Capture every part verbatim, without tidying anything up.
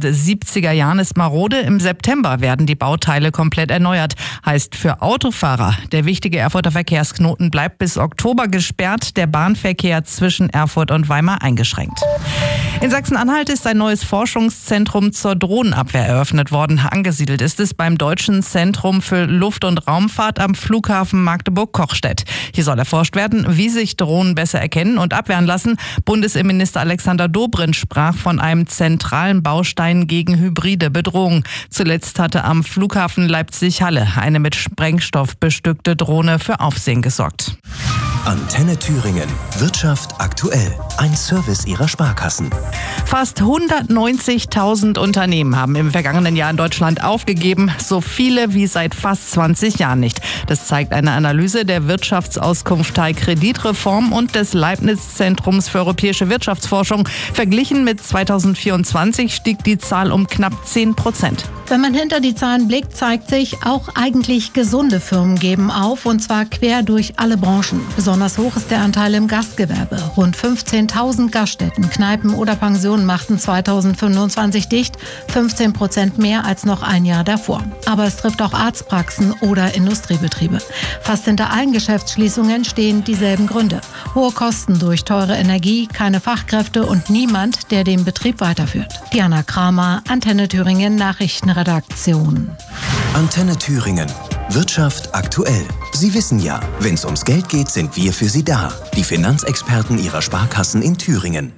neunzehnhundertsiebziger Jahren ist marode. Im September werden die Bauteile komplett erneuert. Heißt für Autofahrer, der wichtige Erfurter Verkehrsknoten bleibt bis Oktober gesperrt. Der Bahnverkehr zwischen Erfurt und Weimar eingeschränkt. In Sachsen-Anhalt ist ein neues Forschungszentrum zur Drohnenabwehr eröffnet worden. Angesiedelt ist es beim Deutschen Zentrum für Luft- und Raumfahrt am Flughafen Magdeburg-Kochstedt. Hier soll erforscht werden, wie sich Drohnen besser erkennen und abwehren lassen. Bundesinnenminister Alexander Dobrindt sprach von einem zentralen Baustein gegen hybride Bedrohung. Zuletzt hatte am Flughafen Leipzig-Halle eine mit Sprengstoff bestückte Drohne für Aufsehen gesorgt. Antenne Thüringen. Wirtschaft aktuell. Ein Service Ihrer Sparkassen. Fast hundertneunzigtausend Unternehmen haben im vergangenen Jahr in Deutschland aufgegeben. So viele wie seit fast zwanzig Jahren nicht. Das zeigt eine Analyse der Wirtschaftsauskunftei Kreditreform und des Leibniz-Zentrums für europäische Wirtschaftsforschung. Verglichen mit zweitausendvierundzwanzig stieg die Zahl um knapp zehn Prozent. Wenn man hinter die Zahlen blickt, zeigt sich, auch eigentlich gesunde Firmen geben auf, und zwar quer durch alle Branchen. Besonders hoch ist der Anteil im Gastgewerbe. Rund fünfzehntausend Gaststätten, Kneipen oder Pensionen machten zweitausendfünfundzwanzig dicht, fünfzehn Prozent mehr als noch ein Jahr davor. Aber es trifft auch Arztpraxen oder Industriebetriebe. Fast hinter allen Geschäftsschließungen stehen dieselben Gründe. Hohe Kosten durch teure Energie, keine Fachkräfte und niemand, der den Betrieb weiterführt. Diana Kramer, Antenne Thüringen Nachrichtenredaktion. Antenne Thüringen. Wirtschaft aktuell. Sie wissen ja, wenn es ums Geld geht, sind wir für Sie da. Die Finanzexperten Ihrer Sparkassen in Thüringen.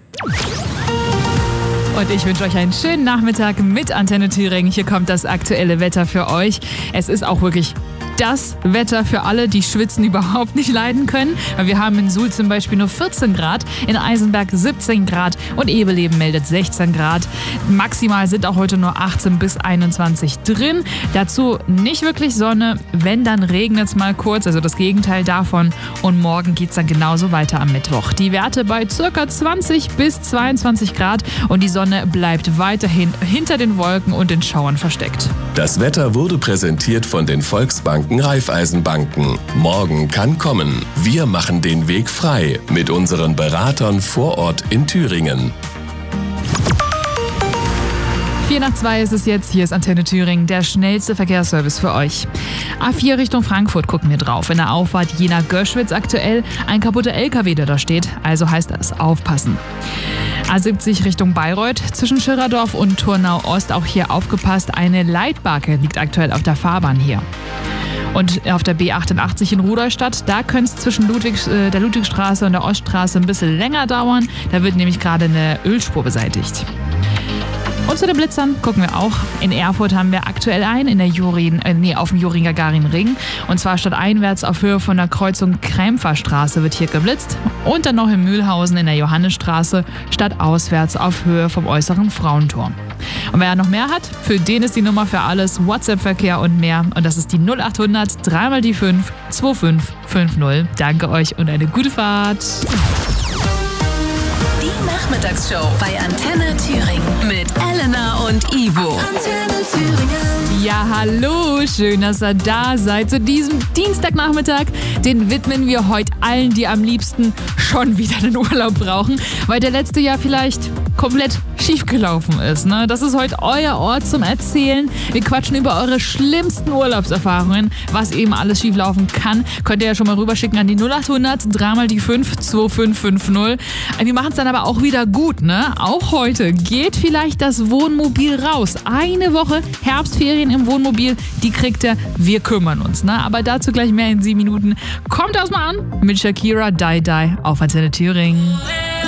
Und ich wünsche euch einen schönen Nachmittag mit Antenne Thüringen. Hier kommt das aktuelle Wetter für euch. Es ist auch wirklich das Wetter für alle, die Schwitzen überhaupt nicht leiden können. Weil wir haben in Suhl zum Beispiel nur vierzehn Grad, in Eisenberg siebzehn Grad und Ebeleben meldet sechzehn Grad. Maximal sind auch heute nur achtzehn bis einundzwanzig drin. Dazu nicht wirklich Sonne, wenn, dann regnet es mal kurz, also das Gegenteil davon. Und morgen geht es dann genauso weiter am Mittwoch. Die Werte bei ca. zwanzig bis zweiundzwanzig Grad und die Sonne bleibt weiterhin hinter den Wolken und den Schauern versteckt. Das Wetter wurde präsentiert von den Volksbanken Raiffeisenbanken. Morgen kann kommen. Wir machen den Weg frei mit unseren Beratern vor Ort in Thüringen. vier nach zwei ist es jetzt. Hier ist Antenne Thüringen, der schnellste Verkehrsservice für euch. A vier Richtung Frankfurt gucken wir drauf. In der Auffahrt Jena-Göschwitz aktuell ein kaputter L K W, der da steht. Also heißt das aufpassen. A siebzig Richtung Bayreuth zwischen Schirradorf und Turnau Ost. Auch hier aufgepasst. Eine Leitbarke liegt aktuell auf der Fahrbahn hier. Und auf der B achtundachtzig in Rudolstadt, da könnte es zwischen Ludwig, äh, der Ludwigstraße und der Oststraße ein bisschen länger dauern. Da wird nämlich gerade eine Ölspur beseitigt. Und zu den Blitzern gucken wir auch. In Erfurt haben wir aktuell einen in der Jurin, äh, nee, auf dem Jurin-Gagarin-Ring. Und zwar stadteinwärts auf Höhe von der Kreuzung Krämpferstraße wird hier geblitzt. Und dann noch in Mühlhausen in der Johannesstraße, stadtauswärts auf Höhe vom äußeren Frauentor. Und wer noch mehr hat, für den ist die Nummer für alles WhatsApp-Verkehr und mehr. Und das ist die null acht hundert drei mal die fünf zwei fünf fünf null. Danke euch und eine gute Fahrt. Die Nachmittagsshow bei Antenne Thüringen mit Elena und Ivo. Antenne Thüringen. Ja, hallo, schön, dass ihr da seid. Zu diesem Dienstagnachmittag, den widmen wir heute allen, die am liebsten schon wieder einen Urlaub brauchen, weil der letzte Jahr vielleicht komplett schiefgelaufen ist. Ne? Das ist heute euer Ort zum Erzählen. Wir quatschen über eure schlimmsten Urlaubserfahrungen, was eben alles schieflaufen kann. Könnt ihr ja schon mal rüberschicken an die null acht hundert drei mal die fünf zwei fünf fünf null. Wir machen es dann aber auch wieder gut. Ne? Auch heute geht vielleicht das Wohnmobil raus. Eine Woche Herbstferien im Wohnmobil, die kriegt ihr. Wir kümmern uns. Ne? Aber dazu gleich mehr in sieben Minuten. Kommt erstmal an mit Shakira Die Die auf Antenne Thüringen.